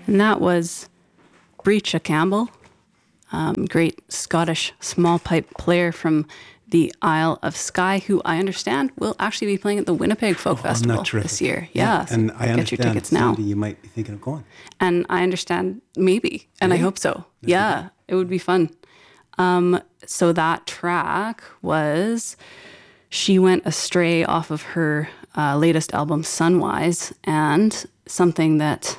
And that was Breacha Campbell, great Scottish small pipe player from the Isle of Skye, who I understand will actually be playing at the Winnipeg Folk Festival this year. Yeah, and so I get your understand, tickets now. Sandy, you might be thinking of going. And I understand maybe, and I hope so. Yeah, it would be fun. So that track was She Went Astray off of her latest album, Sunwise, and something that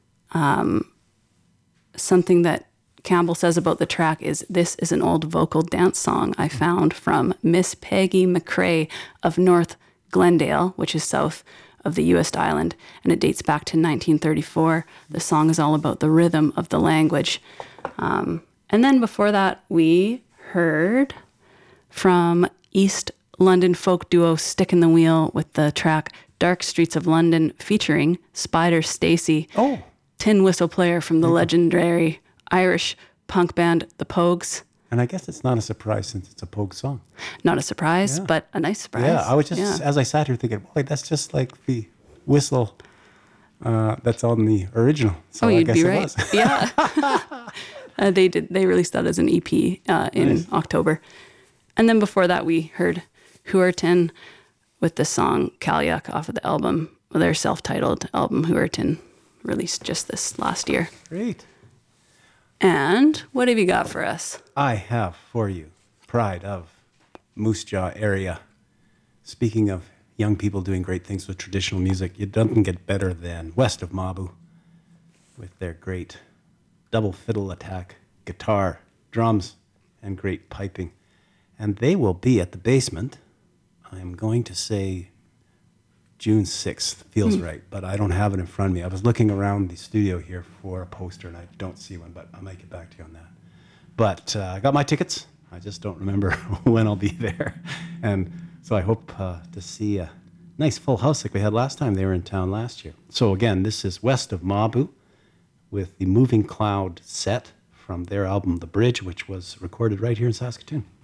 Campbell says about the track is, this is an old vocal dance song I found from Miss Peggy McRae of North Glendale, which is south of the U.S. island, and it dates back to 1934. The song is all about the rhythm of the language. And then before that, we heard from East London folk duo Stick in the Wheel with the track Dark Streets of London featuring Spider Stacy, tin whistle player from the legendary Irish punk band The Pogues. And I guess it's not a surprise since it's a Pogue song. Not a surprise, but a nice surprise. Yeah, I was just, as I sat here thinking, wait, that's just like the whistle that's on the original. So I you'd guess be it right. was. Yeah. They released that as an EP in October. And then before that, we heard Huartin with the song Cailleach off of the album, their self-titled album, Huartin, released just this last year. Great. And what have you got for us? I have for you Pride of Moose Jaw area. Speaking of young people doing great things with traditional music, it doesn't get better than West of Mabu with their great double fiddle attack, guitar, drums, and great piping. And they will be at the Basement, I'm going to say June 6th. Feels right, but I don't have it in front of me. I was looking around the studio here for a poster, and I don't see one, but I might get back to you on that. But I got my tickets. I just don't remember when I'll be there. And so I hope to see a nice full house like we had last time they were in town last year. So again, this is West of Mabu with the Moving Cloud set from their album The Bridge, which was recorded right here in Saskatoon.